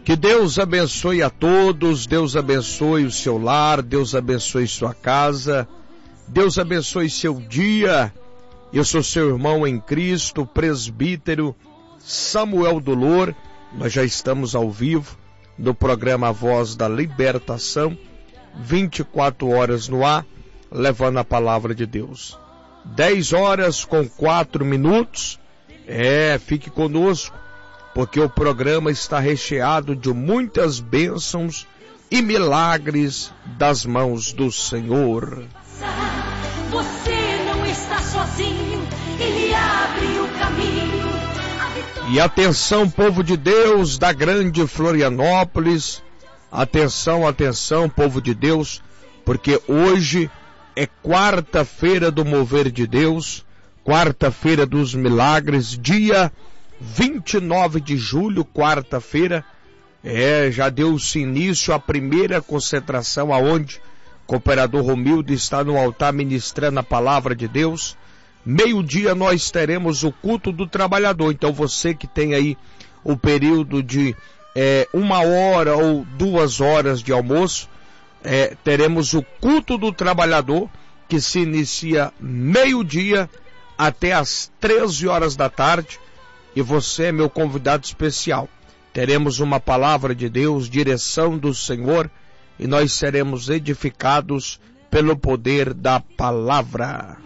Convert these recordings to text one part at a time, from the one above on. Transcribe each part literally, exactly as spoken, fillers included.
Que Deus abençoe a todos, Deus abençoe o seu lar, Deus abençoe sua casa, Deus abençoe seu dia. Eu sou seu irmão em Cristo, presbítero Samuel Dolor. Nós já estamos ao vivo no programa Voz da Libertação, vinte e quatro horas no ar, levando a palavra de Deus. dez horas com quatro minutos. É, fique conosco, porque o programa está recheado de muitas bênçãos e milagres das mãos do Senhor. Você não está sozinho, Ele abre o caminho. E atenção, povo de Deus da grande Florianópolis, atenção, atenção, povo de Deus, porque hoje é quarta-feira do mover de Deus, quarta-feira dos milagres, dia vinte e nove de julho, quarta-feira, é, já deu-se início à primeira concentração, aonde o cooperador Romildo está no altar ministrando a palavra de Deus. Meio-dia nós teremos o culto do trabalhador, então você que tem aí o período de é, uma hora ou duas horas de almoço, é, teremos o culto do trabalhador, que se inicia meio-dia até às treze horas da tarde, e você é meu convidado especial. Teremos uma palavra de Deus, direção do Senhor, e nós seremos edificados pelo poder da palavra.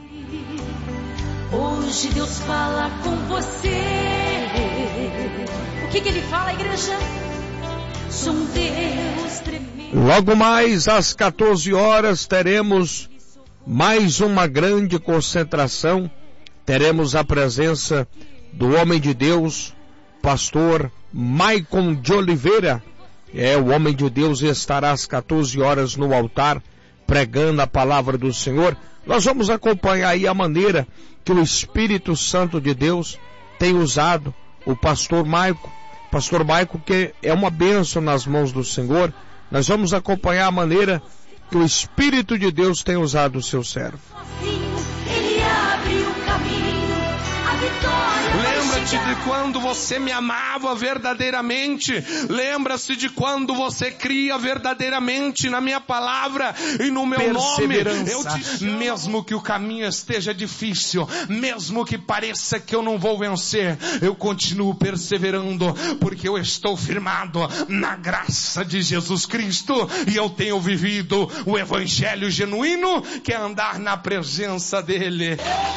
Hoje Deus fala com você. O que, que Ele fala, igreja? Sou um Deus tremendo. Logo mais às quatorze horas teremos mais uma grande concentração. Teremos a presença do homem de Deus, pastor Maicon de Oliveira. É, o homem de Deus estará às quatorze horas no altar, pregando a palavra do Senhor. Nós vamos acompanhar aí a maneira que o Espírito Santo de Deus tem usado o pastor Maicon. Pastor Maicon, que é uma bênção nas mãos do Senhor. Nós vamos acompanhar a maneira que o Espírito de Deus tem usado o seu servo. Ele abre o caminho, a vitória. Lembra-te de quando você me amava verdadeiramente. Lembra-se de quando você cria verdadeiramente na minha palavra e no meu nome. Eu te chamo. Mesmo que o caminho esteja difícil, mesmo que pareça que eu não vou vencer, eu continuo perseverando, porque eu estou firmado na graça de Jesus Cristo e eu tenho vivido o evangelho genuíno, que é andar na presença dele.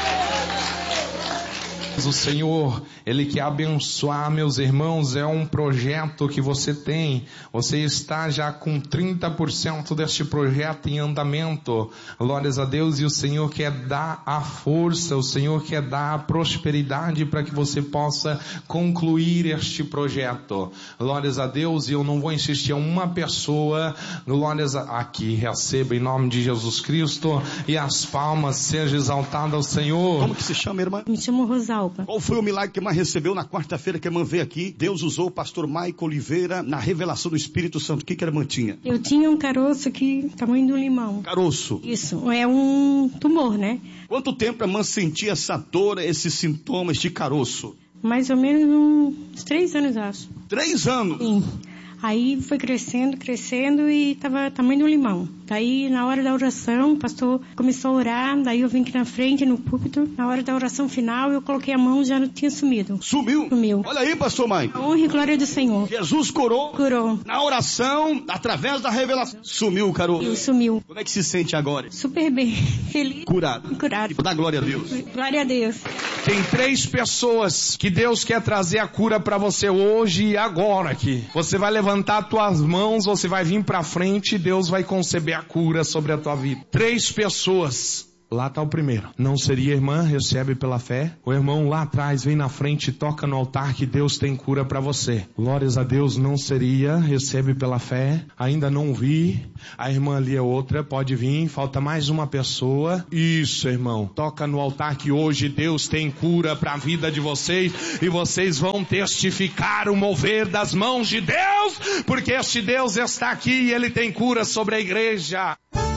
O Senhor, Ele quer abençoar, meus irmãos. É um projeto que você tem. Você está já com trinta por cento deste projeto em andamento. Glórias a Deus. E o Senhor quer dar a força, o Senhor quer dar a prosperidade para que você possa concluir este projeto. Glórias a Deus. E eu não vou insistir, uma pessoa, glórias a... aqui, receba em nome de Jesus Cristo, e as palmas sejam exaltadas ao Senhor. Como que se chama, irmã? Me chamo Rosalba. Qual foi o milagre que a irmã recebeu na quarta-feira que a irmã veio aqui? Deus usou o pastor Maicon Oliveira na revelação do Espírito Santo. O que que a irmã tinha? Eu tinha um caroço aqui, tamanho de um limão. Caroço? Isso, é um tumor, né? Quanto tempo a irmã sentia essa dor, esses sintomas de caroço? Mais ou menos uns três anos, acho. Três anos? Sim. Aí foi crescendo, crescendo e tava tamanho de um limão. Daí, na hora da oração, o pastor começou a orar, daí eu vim aqui na frente, no púlpito. Na hora da oração final, eu coloquei a mão, já não tinha sumido. Sumiu? Sumiu. Olha aí, pastor Maicon. A honra e glória do Senhor. Jesus curou? Curou. Na oração, através da revelação. Sumiu o caroço? E sumiu. Como é que se sente agora? Super bem. Feliz. Curado. Curado. Dá glória a Deus. Glória a Deus. Tem três pessoas que Deus quer trazer a cura para você hoje e agora aqui. Você vai levantar tuas mãos, você vai vir para frente e Deus vai conceber a cura sobre a tua vida. Três pessoas. Lá está o primeiro. Não seria, irmã? Recebe pela fé. O irmão lá atrás vem na frente e toca no altar que Deus tem cura para você. Glórias a Deus. Não seria? Recebe pela fé. Ainda não vi. A irmã ali é outra. Pode vir. Falta mais uma pessoa. Isso, irmão. Toca no altar que hoje Deus tem cura para a vida de vocês. E vocês vão testificar o mover das mãos de Deus. Porque este Deus está aqui e Ele tem cura sobre a igreja.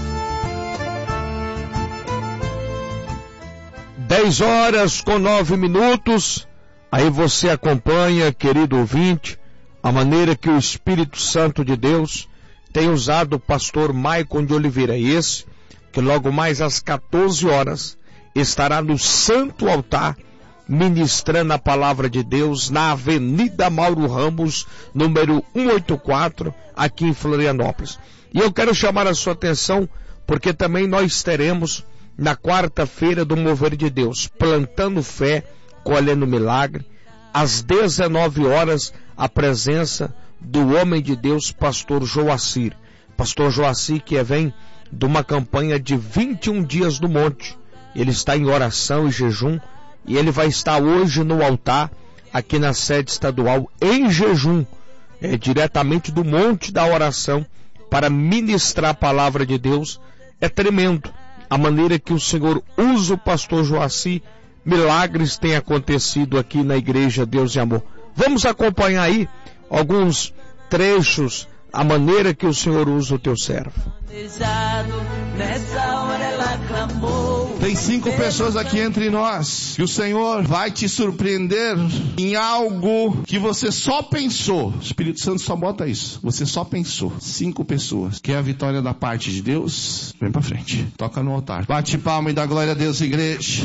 Dez horas com nove minutos, aí você acompanha, querido ouvinte, a maneira que o Espírito Santo de Deus tem usado o pastor Maicon de Oliveira, esse que logo mais às quatorze horas estará no Santo Altar ministrando a palavra de Deus na Avenida Mauro Ramos, número cento e oitenta e quatro, aqui em Florianópolis. E eu quero chamar a sua atenção porque também nós teremos na quarta-feira do Mover de Deus, plantando fé, colhendo milagre, às dezenove horas, a presença do homem de Deus, pastor Joacir. Pastor Joacir que vem de uma campanha de vinte e um dias no monte. Ele está em oração e jejum e ele vai estar hoje no altar, aqui na sede estadual, em jejum, é, diretamente do monte da oração, para ministrar a palavra de Deus. É tremendo a maneira que o Senhor usa o pastor Joacir. Milagres têm acontecido aqui na Igreja Deus e Amor. Vamos acompanhar aí alguns trechos, a maneira que o Senhor usa o teu servo. Tem cinco pessoas aqui entre nós, e o Senhor vai te surpreender em algo que você só pensou. O Espírito Santo só bota isso. Você só pensou. Cinco pessoas. Quer a vitória da parte de Deus? Vem pra frente. Toca no altar. Bate palma e dá glória a Deus, igreja.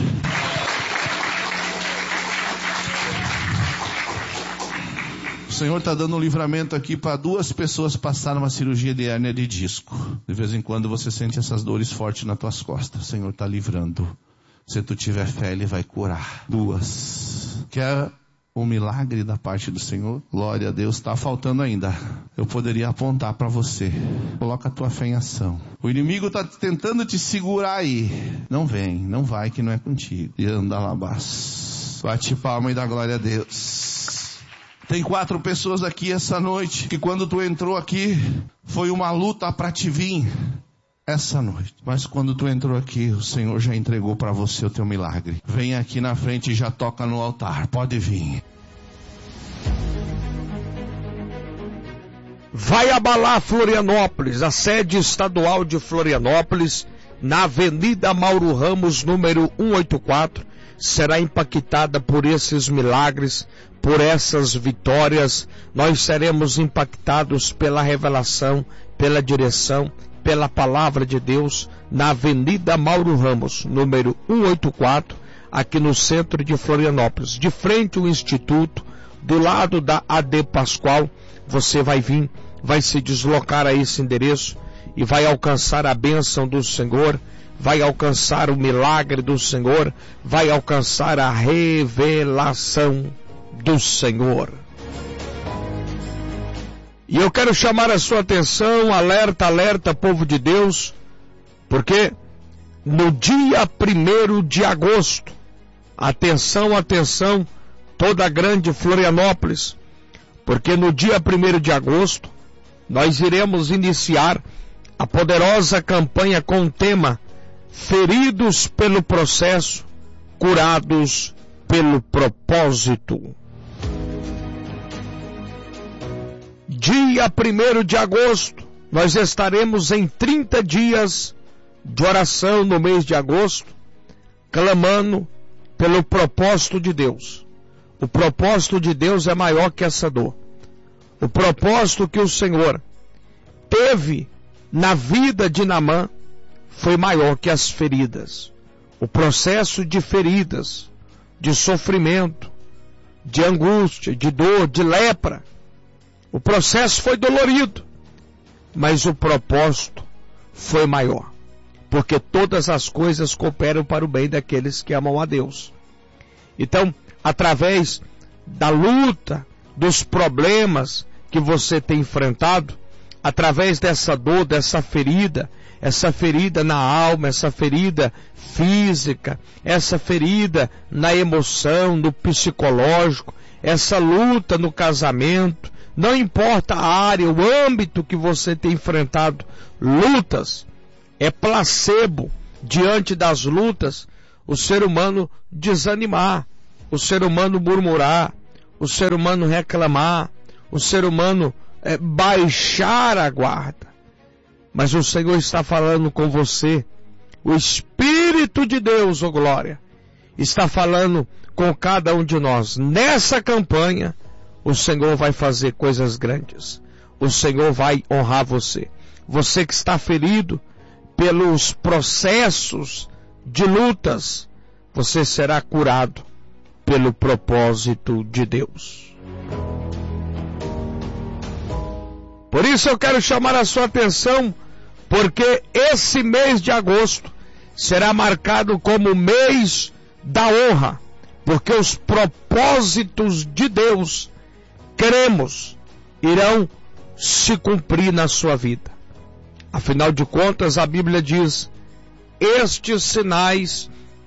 O Senhor está dando um livramento aqui para duas pessoas passarem uma cirurgia de hérnia de disco. De vez em quando você sente essas dores fortes nas tuas costas. O Senhor está livrando. Se tu tiver fé, Ele vai curar. Duas. Quer um milagre da parte do Senhor? Glória a Deus. Está faltando ainda. Eu poderia apontar para você. Coloca a tua fé em ação. O inimigo está tentando te segurar aí. Não vem, não vai, que não é contigo. E anda lá, bas. Bate palma e dá glória a Deus. Tem quatro pessoas aqui essa noite que quando tu entrou aqui foi uma luta para te vir essa noite. Mas quando tu entrou aqui, o Senhor já entregou para você o teu milagre. Vem aqui na frente e já toca no altar. Pode vir. Vai abalar Florianópolis, a sede estadual de Florianópolis, na Avenida Mauro Ramos, número cento e oitenta e quatro, será impactada por esses milagres, por essas vitórias. Nós seremos impactados pela revelação, pela direção, pela palavra de Deus, na Avenida Mauro Ramos, número cento e oitenta e quatro, aqui no centro de Florianópolis, de frente ao Instituto, do lado da A D Pascoal. Você vai vir, vai se deslocar a esse endereço e vai alcançar a bênção do Senhor, vai alcançar o milagre do Senhor, vai alcançar a revelação do Senhor. E eu quero chamar a sua atenção, alerta, alerta, povo de Deus, porque no dia primeiro de agosto, atenção, atenção, toda a grande Florianópolis, porque no dia primeiro de agosto, nós iremos iniciar a poderosa campanha com o tema Feridos pelo processo, curados pelo propósito. Dia primeiro de agosto, nós estaremos em trinta dias de oração no mês de agosto, clamando pelo propósito de Deus. O propósito de Deus é maior que essa dor. O propósito que o Senhor teve na vida de Naamã foi maior que as feridas. O processo de feridas, de sofrimento, de angústia, de dor, de lepra, o processo foi dolorido, mas o propósito foi maior, porque todas as coisas cooperam para o bem daqueles que amam a Deus. Então, através da luta, dos problemas que você tem enfrentado, através dessa dor, dessa ferida, essa ferida na alma, essa ferida física, essa ferida na emoção, no psicológico, essa luta no casamento, não importa a área, o âmbito que você tem enfrentado, lutas, é placebo diante das lutas, o ser humano desanimar, o ser humano murmurar, o ser humano reclamar, o ser humano é, baixar a guarda. Mas o Senhor está falando com você, o Espírito de Deus, oh glória, está falando com cada um de nós. Nessa campanha, o Senhor vai fazer coisas grandes. O Senhor vai honrar você. Você que está ferido pelos processos de lutas, você será curado pelo propósito de Deus. Por isso eu quero chamar a sua atenção, porque esse mês de agosto será marcado como o mês da honra, porque os propósitos de Deus, cremos, irão se cumprir na sua vida. Afinal de contas, a Bíblia diz: estes sinais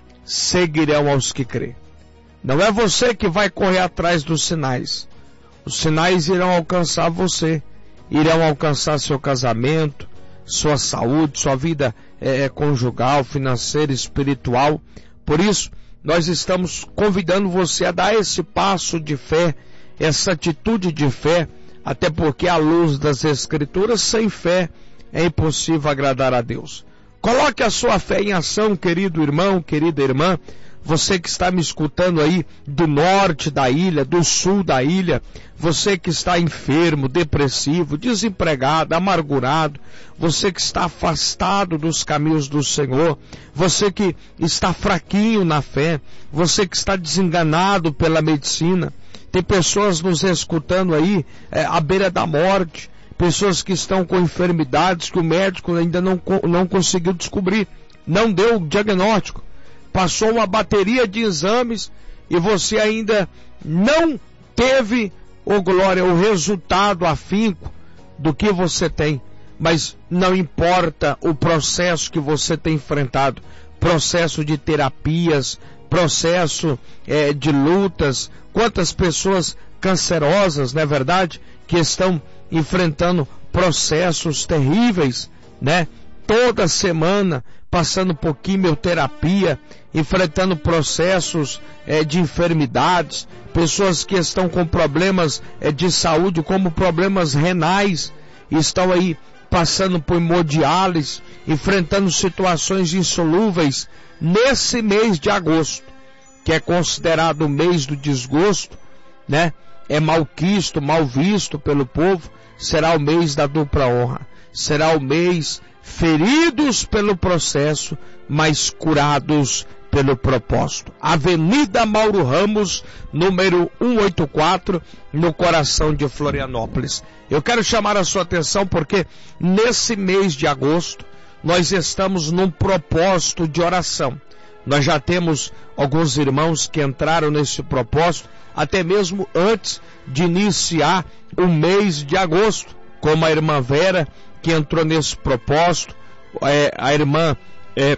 seguirão aos que crêem. Não é você que vai correr atrás dos sinais. Os sinais irão alcançar você, irão alcançar seu casamento, sua saúde, sua vida é, conjugal, financeira, espiritual. Por isso, nós estamos convidando você a dar esse passo de fé, essa atitude de fé, até porque à luz das Escrituras, sem fé é impossível agradar a Deus. Coloque a sua fé em ação, querido irmão, querida irmã. Você que está me escutando aí do norte da ilha, do sul da ilha, você que está enfermo, depressivo, desempregado, amargurado, você que está afastado dos caminhos do Senhor, você que está fraquinho na fé, você que está desenganado pela medicina. Tem pessoas nos escutando aí é, à beira da morte, pessoas que estão com enfermidades que o médico ainda não, não conseguiu descobrir, não deu o diagnóstico. Passou uma bateria de exames e você ainda não teve, ô glória, o resultado afinco do que você tem. Mas não importa o processo que você tem enfrentado, processo de terapias, processo é, de lutas, quantas pessoas cancerosas, não é verdade, que estão enfrentando processos terríveis, né? Toda semana passando por quimioterapia, enfrentando processos é, de enfermidades, pessoas que estão com problemas é, de saúde, como problemas renais, estão aí passando por hemodiálise, enfrentando situações insolúveis. Nesse mês de agosto, que é considerado o mês do desgosto, né? É malquisto, mal visto pelo povo, será o mês da dupla honra. Será o mês feridos pelo processo, mas curados pelo propósito. Avenida Mauro Ramos, número cento e oitenta e quatro, no coração de Florianópolis. Eu quero chamar a sua atenção porque nesse mês de agosto nós estamos num propósito de oração. Nós já temos alguns irmãos que entraram nesse propósito até mesmo antes de iniciar o mês de agosto, como a irmã Vera, que entrou nesse propósito, é, a irmã é,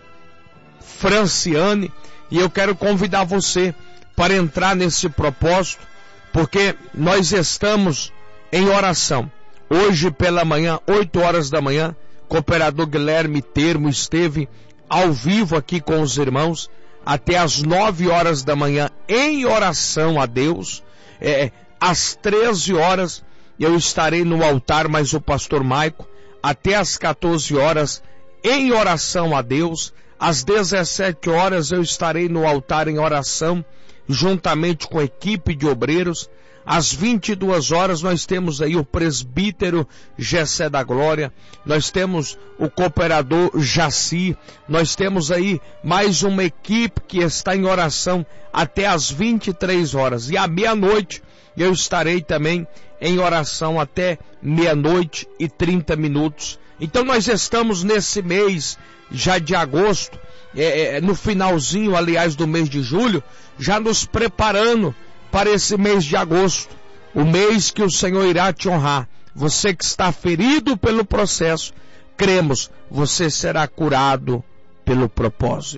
Franciane, e eu quero convidar você para entrar nesse propósito, porque nós estamos em oração. Hoje pela manhã, oito horas da manhã, o cooperador Guilherme Termo esteve ao vivo aqui com os irmãos, até às nove horas da manhã, em oração a Deus. É, às treze horas, eu estarei no altar, mas o pastor Maico, até às quatorze horas, em oração a Deus. Às dezessete horas eu estarei no altar em oração, juntamente com a equipe de obreiros. Às vinte e duas horas nós temos aí o presbítero Gessé da Glória, nós temos o cooperador Jaci, nós temos aí mais uma equipe que está em oração até às vinte e três horas. E à meia-noite eu estarei também em oração até meia-noite e trinta minutos. Então nós estamos nesse mês já de agosto, é, no finalzinho, aliás, do mês de julho, já nos preparando para esse mês de agosto, o mês que o Senhor irá te honrar. Você que está ferido pelo processo, cremos, você será curado pelo propósito.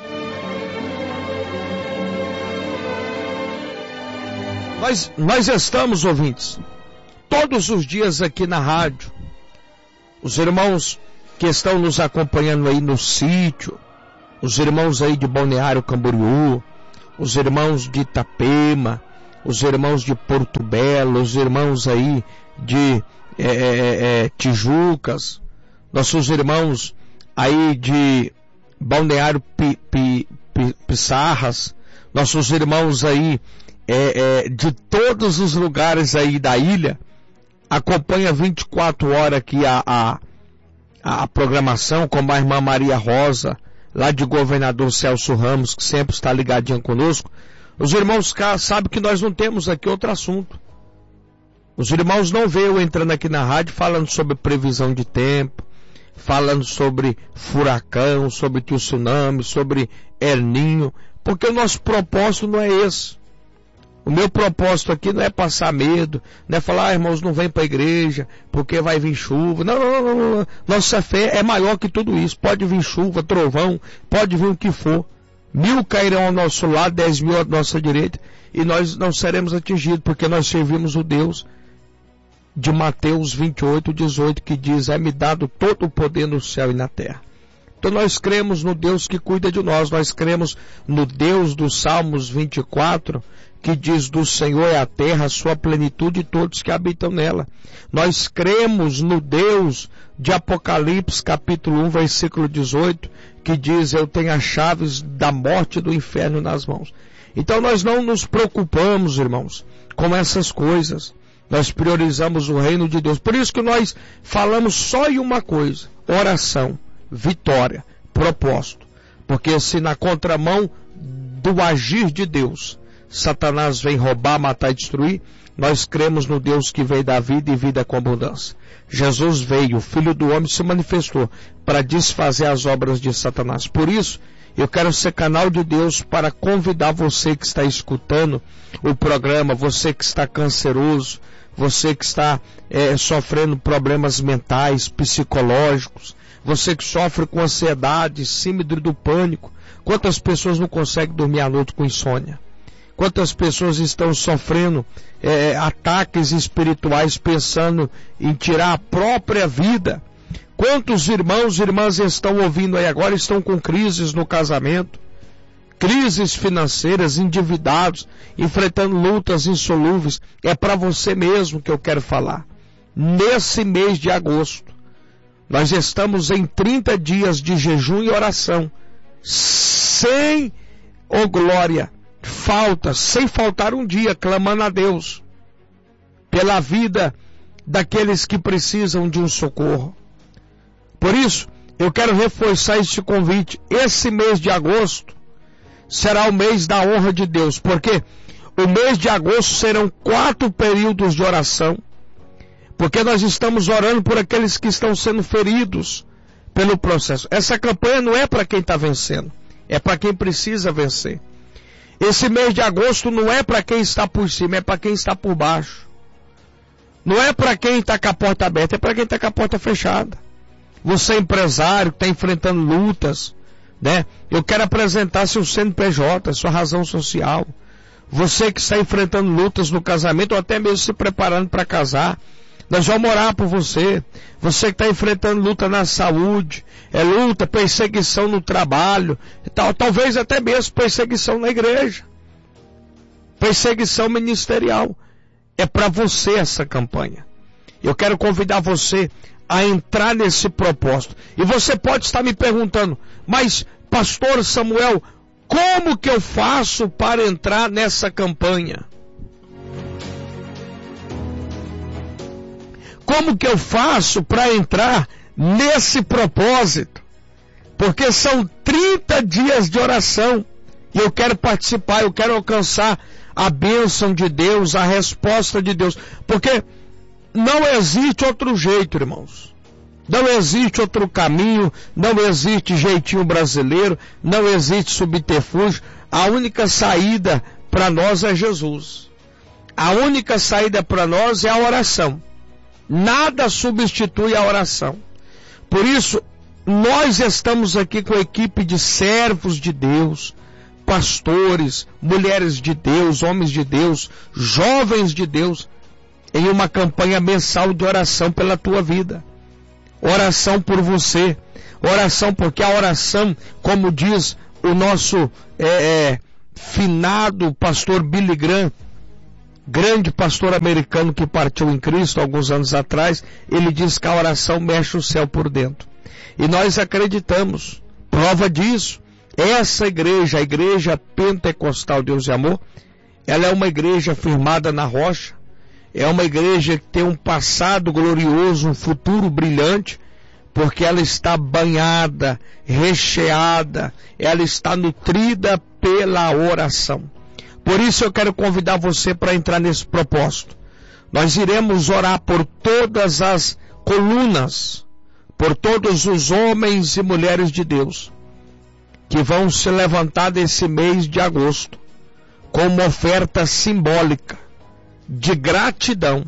Nós, nós estamos, ouvintes, todos os dias aqui na rádio. Os irmãos que estão nos acompanhando aí no sítio, os irmãos aí de Balneário Camboriú, os irmãos de Itapema, os irmãos de Porto Belo, os irmãos aí de é, é, é, Tijucas, nossos irmãos aí de Balneário Pi, Pi, Pi, Pissarras, nossos irmãos aí é, é, de todos os lugares aí da ilha, acompanha vinte e quatro horas aqui a, a, a programação, como a irmã Maria Rosa, lá de Governador Celso Ramos, que sempre está ligadinha conosco. Os irmãos cá sabem que nós não temos aqui outro assunto. Os irmãos não veem eu entrando aqui na rádio falando sobre previsão de tempo, falando sobre furacão, sobre tsunami, sobre El Ninho, porque o nosso propósito não é esse. O meu propósito aqui não é passar medo, não é falar, ah, irmãos, não vem para a igreja, porque vai vir chuva. Não, não, não, não, nossa fé é maior que tudo isso. Pode vir chuva, trovão, pode vir o que for. Mil cairão ao nosso lado, dez mil à nossa direita, e nós não seremos atingidos, porque nós servimos o Deus de Mateus vinte e oito, dezoito, que diz, é-me dado todo o poder no céu e na terra. Então nós cremos no Deus que cuida de nós, nós cremos no Deus dos Salmos vinte e quatro, que diz, do Senhor é a terra, a sua plenitude e todos que habitam nela. Nós cremos no Deus de Apocalipse, capítulo um, versículo dezoito, que diz, eu tenho as chaves da morte e do inferno nas mãos. Então nós não nos preocupamos, irmãos, com essas coisas. Nós priorizamos o reino de Deus. Por isso que nós falamos só em uma coisa, oração, vitória, propósito. Porque se na contramão do agir de Deus, Satanás vem roubar, matar e destruir, nós cremos no Deus que veio dar vida e vida com abundância. Jesus veio, o Filho do Homem se manifestou para desfazer as obras de Satanás. Por isso, eu quero ser canal de Deus para convidar você que está escutando o programa, você que está canceroso, você que está é, sofrendo problemas mentais, psicológicos, você que sofre com ansiedade, síndrome do pânico. Quantas pessoas não conseguem dormir à noite com insônia? Quantas pessoas estão sofrendo é, ataques espirituais pensando em tirar a própria vida? Quantos irmãos e irmãs estão ouvindo aí agora, estão com crises no casamento, crises financeiras, endividados, enfrentando lutas insolúveis? É para você mesmo que eu quero falar. Nesse mês de agosto, nós estamos em trinta dias de jejum e oração, sem, oh glória, falta, sem faltar um dia, clamando a Deus pela vida daqueles que precisam de um socorro. Por isso, eu quero reforçar este convite. Esse mês de agosto será o mês da honra de Deus, porque o mês de agosto serão quatro períodos de oração, porque nós estamos orando por aqueles que estão sendo feridos pelo processo. Essa campanha não é para quem está vencendo, é para quem precisa vencer. Esse mês de agosto não é para quem está por cima, é para quem está por baixo. Não é para quem está com a porta aberta, é para quem está com a porta fechada. Você empresário que está enfrentando lutas, né? Eu quero apresentar seu C N P J, sua razão social. Você que está enfrentando lutas no casamento, ou até mesmo se preparando para casar, nós vamos orar por você. Você que está enfrentando luta na saúde, é luta, perseguição no trabalho, tal, talvez até mesmo perseguição na igreja, perseguição ministerial. É para você essa campanha. Eu quero convidar você a entrar nesse propósito. E você pode estar me perguntando, mas pastor Samuel, como que eu faço para entrar nessa campanha? Como que eu faço para entrar nesse propósito? Porque são trinta dias de oração. E eu quero participar, eu quero alcançar a bênção de Deus, a resposta de Deus. Porque não existe outro jeito, irmãos. Não existe outro caminho, não existe jeitinho brasileiro, não existe subterfúgio. A única saída para nós é Jesus. A única saída para nós é a oração. Nada substitui a oração. Por isso, nós estamos aqui com a equipe de servos de Deus, pastores, mulheres de Deus, homens de Deus, jovens de Deus, em uma campanha mensal de oração pela tua vida. Oração por você. Oração porque a oração, como diz o nosso é, é, finado pastor Billy Graham, grande pastor americano que partiu em Cristo alguns anos atrás, ele diz que a oração mexe o céu por dentro. E nós acreditamos. Prova disso, essa igreja, a igreja pentecostal Deus e Amor, ela é uma igreja firmada na rocha, é uma igreja que tem um passado glorioso, um futuro brilhante, porque ela está banhada, recheada, ela está nutrida pela oração. Por isso eu quero convidar você para entrar nesse propósito. Nós iremos orar por todas as colunas, por todos os homens e mulheres de Deus, que vão se levantar nesse mês de agosto, com uma oferta simbólica, de gratidão,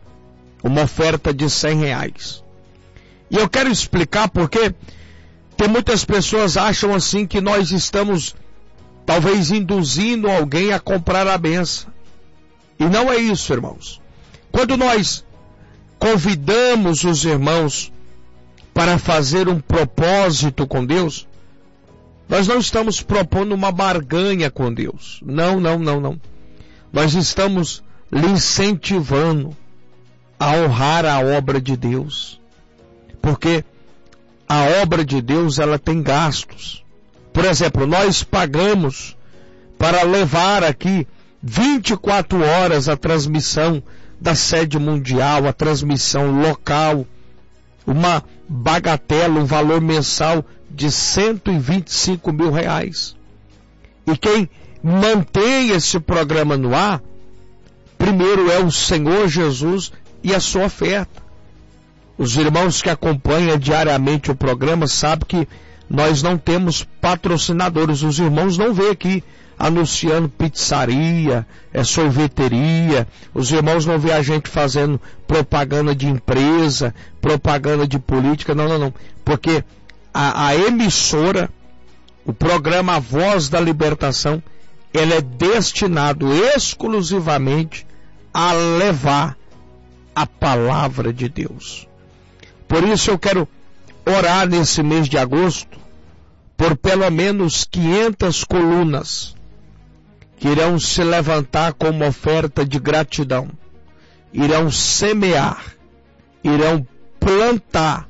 uma oferta de cem reais. E eu quero explicar porque tem muitas pessoas que acham assim que nós estamos talvez induzindo alguém a comprar a benção. E não é isso, irmãos. Quando nós convidamos os irmãos para fazer um propósito com Deus, nós não estamos propondo uma barganha com Deus. Não, não, não, não. Nós estamos lhe incentivando a honrar a obra de Deus. Porque a obra de Deus, ela tem gastos. Por exemplo, nós pagamos para levar aqui vinte e quatro horas a transmissão da sede mundial, a transmissão local, uma bagatela, um valor mensal de cento e vinte e cinco mil reais. E quem mantém esse programa no ar, primeiro é o Senhor Jesus e a sua oferta. Os irmãos que acompanham diariamente o programa sabem que nós não temos patrocinadores. Os irmãos não vêm aqui anunciando pizzaria, é sorveteria. Os irmãos não vêem a gente fazendo propaganda de empresa, propaganda de política. Não, não, não. Porque a, a emissora, o programa A Voz da Libertação, ele é destinado exclusivamente a levar a palavra de Deus. Por isso eu quero orar nesse mês de agosto por pelo menos quinhentas colunas que irão se levantar como oferta de gratidão, irão semear, irão plantar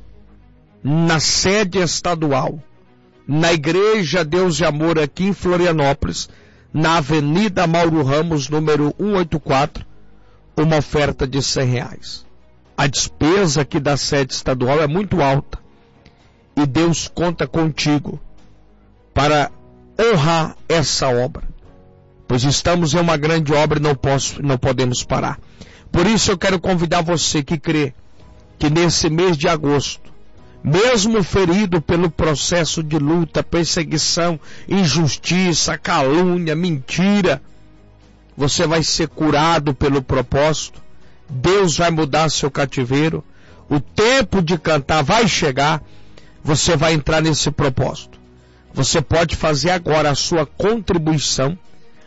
na sede estadual, na Igreja Deus e Amor aqui em Florianópolis, na Avenida Mauro Ramos, número cento e oitenta e quatro, uma oferta de cem reais. A despesa aqui da sede estadual é muito alta. E Deus conta contigo para honrar essa obra. Pois estamos em uma grande obra e não, posso, não podemos parar. Por isso eu quero convidar você que crê que nesse mês de agosto, mesmo ferido pelo processo de luta, perseguição, injustiça, calúnia, mentira, você vai ser curado pelo propósito. Deus vai mudar seu cativeiro. O tempo de cantar vai chegar. Você vai entrar nesse propósito. Você pode fazer agora a sua contribuição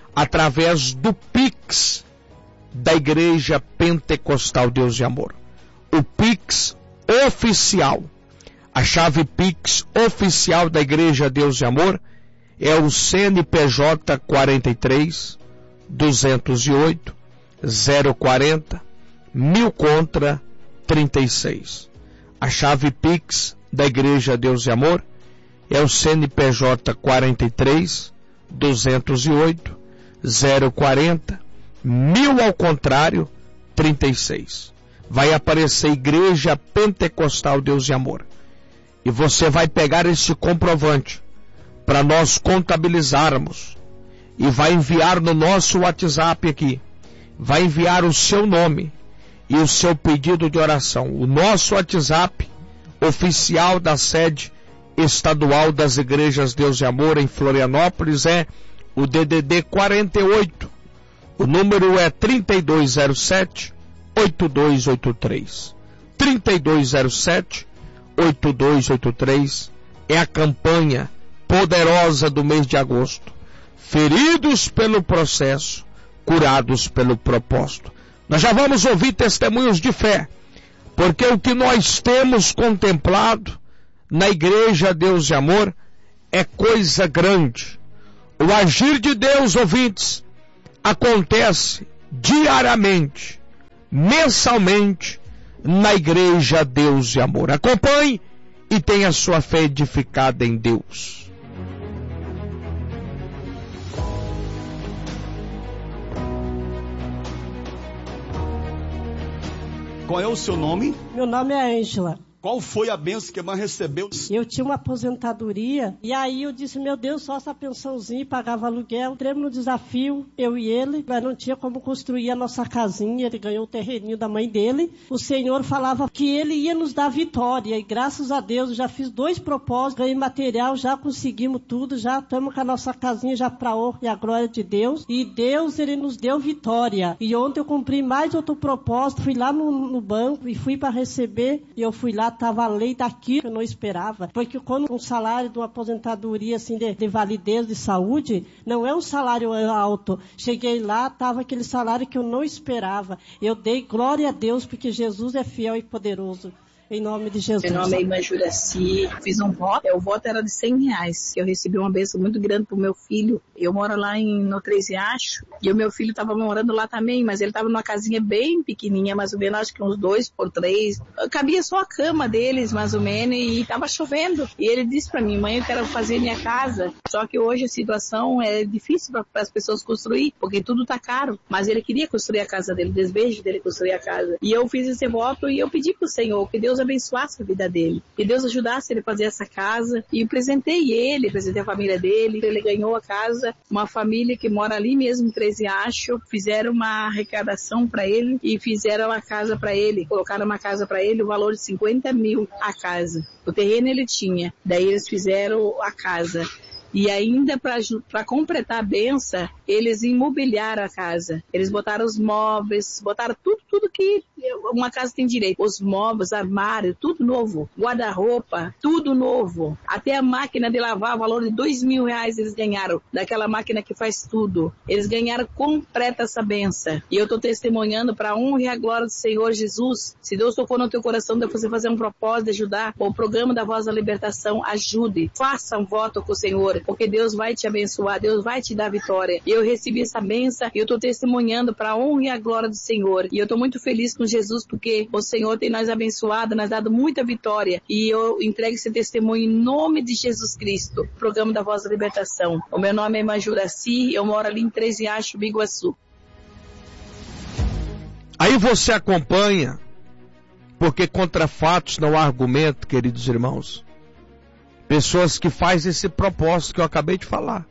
através do Pix da Igreja Pentecostal Deus e Amor. O Pix oficial. A chave Pix oficial da Igreja Deus e Amor é o C N P J quarenta e três, duzentos e oito, zero quarenta, mil contra trinta e seis. A chave Pix da Igreja Deus e Amor é o C N P J quarenta e três, duzentos e oito, zero quarenta, mil ao contrário, trinta e seis. Vai aparecer Igreja Pentecostal Deus e Amor. E você vai pegar esse comprovante para nós contabilizarmos e vai enviar no nosso WhatsApp aqui. Vai enviar o seu nome e o seu pedido de oração. O nosso WhatsApp oficial da sede estadual das Igrejas Deus e Amor em Florianópolis é o D D D quarenta e oito. O número é trinta e dois zero sete, oito dois oito três. trinta e dois zero sete, oito dois oito três é a campanha poderosa do mês de agosto. Feridos pelo processo, curados pelo propósito. Nós já vamos ouvir testemunhos de fé, porque o que nós temos contemplado na Igreja Deus e Amor é coisa grande. O agir de Deus, ouvintes, acontece diariamente, mensalmente, na Igreja Deus e Amor. Acompanhe e tenha sua fé edificada em Deus. Qual é o seu nome? Meu nome é Ângela. Qual foi a bênção que a irmã recebeu? Eu tinha uma aposentadoria e aí eu disse, meu Deus, só essa pensãozinha, pagava aluguel. Entramos no desafio, eu e ele, mas não tinha como construir a nossa casinha. Ele ganhou o terreninho da mãe dele. O Senhor falava que ele ia nos dar vitória e graças a Deus eu já fiz dois propósitos, ganhei material, já conseguimos tudo, já estamos com a nossa casinha já para a honra e a glória de Deus. E Deus, ele nos deu vitória. E ontem eu cumpri mais outro propósito, fui lá no, no banco e fui para receber e eu fui lá, estava a lei daqui que eu não esperava, porque quando um salário de uma aposentadoria assim de, de validez de saúde, não é um salário alto. Cheguei lá, estava aquele salário que eu não esperava. Eu dei glória a Deus, porque Jesus é fiel e poderoso. Em nome de Jesus. Meu nome é Irmã Juraci. Fiz um voto. O voto era de cem reais. Que eu recebi uma bênção muito grande pro meu filho. Eu moro lá em, no Três Riachos. E o meu filho estava morando lá também, mas ele estava numa casinha bem pequenininha, mais ou menos, acho que uns dois por três. Cabia só a cama deles, mais ou menos, e estava chovendo. E ele disse para mim, mãe, eu quero fazer minha casa. Só que hoje a situação é difícil para as pessoas construir, porque tudo tá caro. Mas ele queria construir a casa dele, o desejo dele construir a casa. E eu fiz esse voto e eu pedi pro Senhor que Deus abençoasse a vida dele, que Deus ajudasse ele a fazer essa casa, e presentei ele, presentei a família dele, ele ganhou a casa, uma família que mora ali mesmo em Três Riachos, fizeram uma arrecadação para ele e fizeram a casa para ele, colocaram uma casa para ele, o valor de cinquenta mil a casa, o terreno ele tinha, daí eles fizeram a casa. E ainda para completar a benção, eles imobiliaram a casa. Eles botaram os móveis, botaram tudo, tudo que uma casa tem direito. Os móveis, armário, tudo novo. Guarda-roupa, tudo novo. Até a máquina de lavar, o valor de dois mil reais eles ganharam. Daquela máquina que faz tudo. Eles ganharam completa essa benção. E eu estou testemunhando para a honra e a glória do Senhor Jesus. Se Deus tocou no teu coração de você fazer um propósito de ajudar o programa da Voz da Libertação, ajude. Faça um voto com o Senhor, porque Deus vai te abençoar, Deus vai te dar vitória. Eu recebi essa benção e eu estou testemunhando para a honra e a glória do Senhor. E eu estou muito feliz com Jesus, porque o Senhor tem nos abençoado, nos dado muita vitória. E eu entrego esse testemunho em nome de Jesus Cristo. Programa da Voz da Libertação. O meu nome é Irmã Juraci, eu moro ali em Três Riachos, Biguaçu. Aí você acompanha, porque contra fatos não há argumento, queridos irmãos. Pessoas que fazem esse propósito que eu acabei de falar,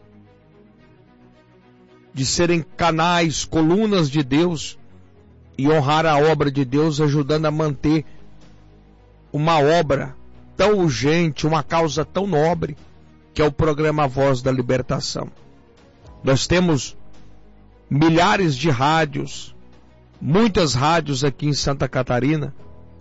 de serem canais, colunas de Deus e honrar a obra de Deus, ajudando a manter uma obra tão urgente, uma causa tão nobre, que é o programa Voz da Libertação. Nós temos milhares de rádios, muitas rádios aqui em Santa Catarina,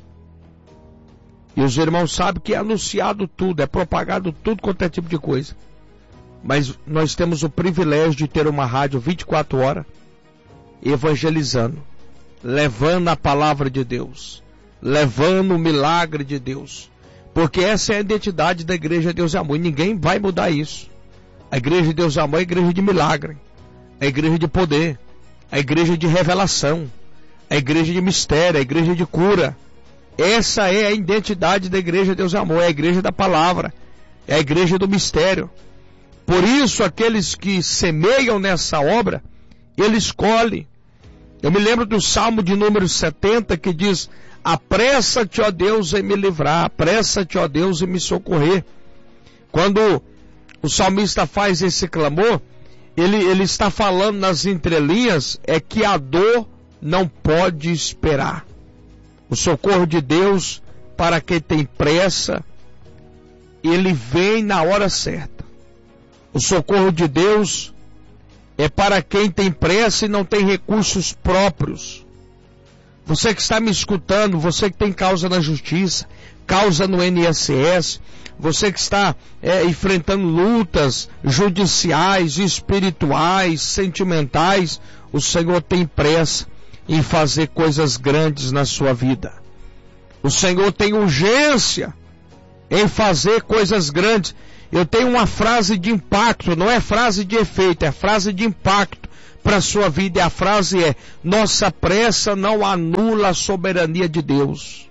e os irmãos sabem que é anunciado tudo, é propagado tudo quanto é tipo de coisa. Mas nós temos o privilégio de ter uma rádio vinte e quatro horas, evangelizando, levando a palavra de Deus, levando o milagre de Deus. Porque essa é a identidade da Igreja Deus e Amor, e ninguém vai mudar isso. A Igreja Deus e Amor é a igreja de milagre, a igreja de poder, a igreja de revelação, a igreja de mistério, a igreja de cura. Essa é a identidade da Igreja Deus e Amor, é a igreja da palavra, é a igreja do mistério. Por isso, aqueles que semeiam nessa obra, ele escolhe. Eu me lembro do Salmo de número setenta, que diz: apressa-te, ó Deus, em me livrar, apressa-te, ó Deus, em me socorrer. Quando o salmista faz esse clamor, ele, ele está falando nas entrelinhas, é que a dor não pode esperar. O socorro de Deus, para quem tem pressa, ele vem na hora certa. O socorro de Deus é para quem tem pressa e não tem recursos próprios. Você que está me escutando, você que tem causa na justiça, causa no I N S S, você que está é, enfrentando lutas judiciais, espirituais, sentimentais, o Senhor tem pressa em fazer coisas grandes na sua vida. O Senhor tem urgência em fazer coisas grandes. Eu tenho uma frase de impacto, não é frase de efeito, é frase de impacto para a sua vida. E a frase é: nossa pressa não anula a soberania de Deus.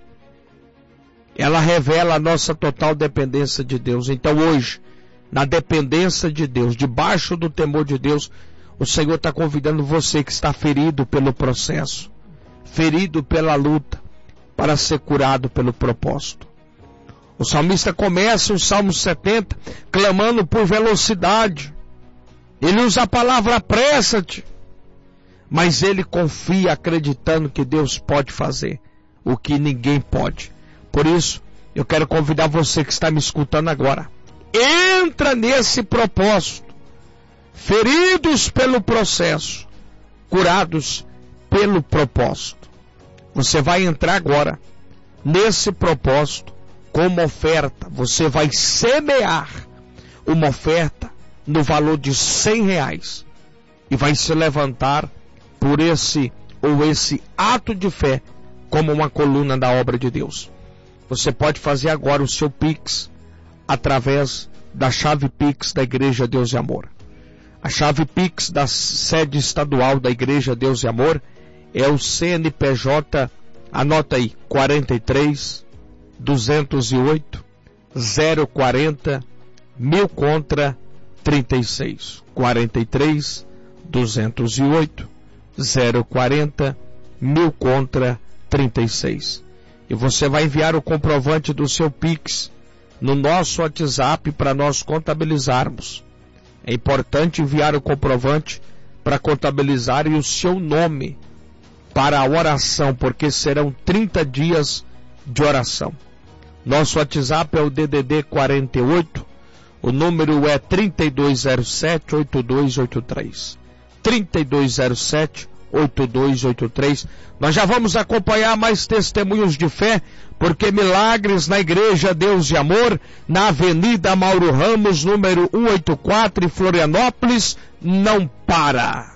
Ela revela a nossa total dependência de Deus. Então hoje, na dependência de Deus, debaixo do temor de Deus, o Senhor está convidando você que está ferido pelo processo, ferido pela luta, para ser curado pelo propósito. O salmista começa o Salmo setenta clamando por velocidade. Ele usa a palavra apressa-te, mas ele confia acreditando que Deus pode fazer o que ninguém pode. Por isso, eu quero convidar você que está me escutando agora. Entra nesse propósito. Feridos pelo processo, curados pelo propósito. Você vai entrar agora nesse propósito com uma oferta. Você vai semear uma oferta no valor de cem reais e vai se levantar por esse ou esse ato de fé como uma coluna da obra de Deus. Você pode fazer agora o seu Pix através da chave Pix da Igreja Deus e Amor. A chave Pix da sede estadual da Igreja Deus e Amor é o C N P J, anota aí, quarenta e três, duzentos e oito, zero quarenta, mil contra trinta e seis. quarenta e três, duzentos e oito, zero quarenta, mil contra trinta e seis. E você vai enviar o comprovante do seu Pix no nosso WhatsApp para nós contabilizarmos. É importante enviar o comprovante para contabilizar e o seu nome para a oração, porque serão trinta dias de oração. Nosso WhatsApp é o D D D quarenta e oito, o número é trinta e dois zero sete, oito dois oito três. trinta e dois zero sete, oito dois oito três. Nós já vamos acompanhar mais testemunhos de fé, porque milagres na Igreja Deus e Amor, na Avenida Mauro Ramos, número cento e oitenta e quatro, em Florianópolis, não para.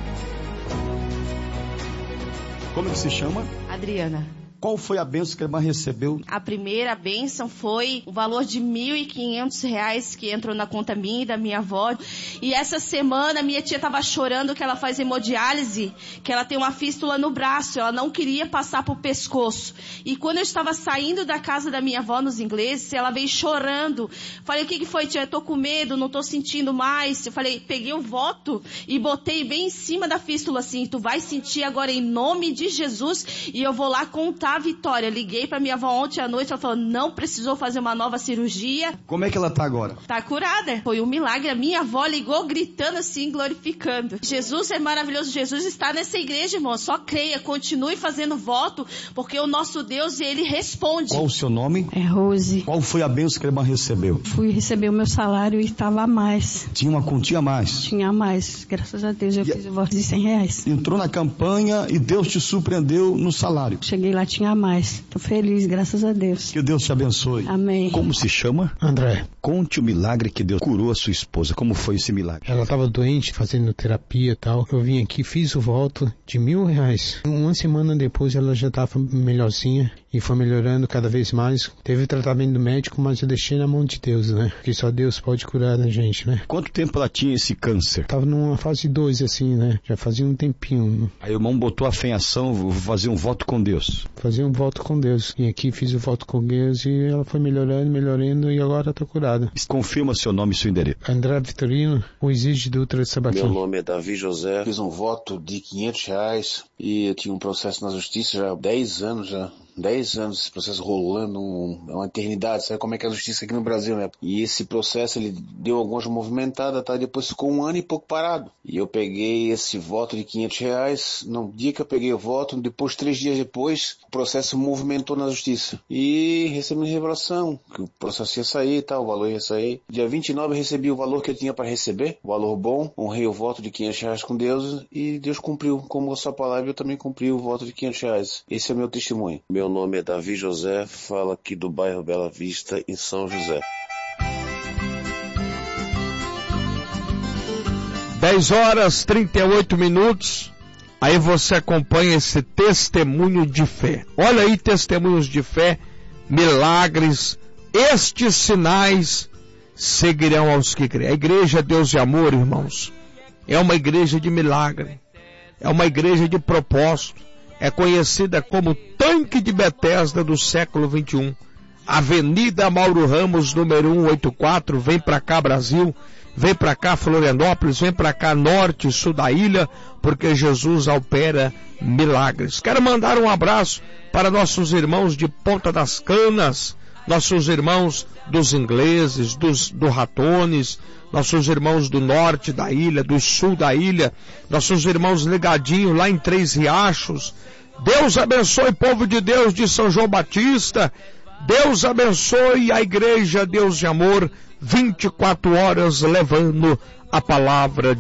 Como é que se chama? Adriana. Qual foi a bênção que a irmã recebeu? A primeira bênção foi o valor de mil e quinhentos reais que entrou na conta minha e da minha avó. E essa semana minha tia estava chorando que ela faz hemodiálise, que ela tem uma fístula no braço, ela não queria passar pro pescoço. E quando eu estava saindo da casa da minha avó nos ingleses, ela veio chorando. Falei, o que que foi, tia? Eu tô com medo, não tô sentindo mais. Eu falei, peguei o voto e botei bem em cima da fístula assim, tu vai sentir agora em nome de Jesus e eu vou lá contar a vitória. Liguei pra minha avó ontem à noite, ela falou, não precisou fazer uma nova cirurgia. Como é que ela tá agora? Tá curada. Foi um milagre. A minha avó ligou gritando assim, glorificando. Jesus é maravilhoso. Jesus está nessa igreja, irmão. Só creia, continue fazendo voto, porque o nosso Deus, ele responde. Qual o seu nome? É Rose. Qual foi a bênção que a irmã recebeu? Fui receber o meu salário e estava a mais. Tinha uma quantia a mais? Tinha a mais. Graças a Deus eu e fiz o voto de cem reais. Entrou na campanha e Deus te surpreendeu no salário. Cheguei lá, tinha a mais. Tô feliz, graças a Deus. Que Deus te abençoe. Amém. Como se chama? André. Conte o milagre que Deus curou a sua esposa. Como foi esse milagre? Ela estava doente, fazendo terapia e tal. Eu vim aqui, fiz o voto de mil reais. Uma semana depois ela já estava melhorzinha e foi melhorando cada vez mais. Teve tratamento médico, mas eu deixei na mão de Deus, né? Porque só Deus pode curar a gente, né? Quanto tempo ela tinha esse câncer? Tava numa fase dois, assim, né? Já fazia um tempinho. Aí o irmão botou a fé em ação, vou fazer um voto com Deus. Fazer um voto com Deus. E aqui fiz o voto com Deus e ela foi melhorando, melhorando e agora tá curada. Confirma seu nome e seu endereço. André Vitorino, o exige Dutra Sabaquim. Meu nome é Davi José. Fiz um voto de quinhentos reais e eu tinha um processo na justiça já há dez anos já. dez anos esse processo rolando, um, é uma eternidade, sabe como é que é a justiça aqui no Brasil, né? E esse processo, ele deu algumas movimentadas, tá? Depois ficou um ano e pouco parado. E eu peguei esse voto de quinhentos reais, no dia que eu peguei o voto, depois, três dias depois, o processo movimentou na justiça. E recebi revelação, que o processo ia sair e tal, o valor ia sair. Dia vinte e nove eu recebi o valor que eu tinha para receber, o valor bom, honrei o voto de quinhentos reais com Deus e Deus cumpriu. Como a sua palavra, eu também cumpri o voto de quinhentos reais. Esse é o meu testemunho. Meu nome é Davi José, fala aqui do bairro Bela Vista, em São José. dez horas e trinta e oito minutos. Aí você acompanha esse testemunho de fé. Olha aí, testemunhos de fé, milagres, estes sinais seguirão aos que creem. A igreja Deus e Amor, irmãos, é uma igreja de milagre, é uma igreja de propósito. É conhecida como tanque de Betesda do século vinte e um. Avenida Mauro Ramos, número cento e oitenta e quatro, vem pra cá Brasil, vem pra cá Florianópolis, vem pra cá norte e sul da ilha, porque Jesus opera milagres. Quero mandar um abraço para nossos irmãos de Ponta das Canas, nossos irmãos dos ingleses, dos, do Ratones, nossos irmãos do norte da ilha, do sul da ilha, nossos irmãos ligadinhos lá em Três Riachos. Deus abençoe, povo de Deus de São João Batista. Deus abençoe a igreja Deus de Amor, vinte e quatro horas levando a palavra